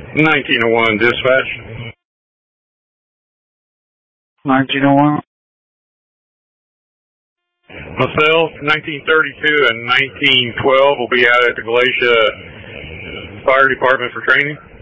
1901 dispatch. 1901. Myself, 1932 and 1912 will be out at the Glacier Fire Department for training.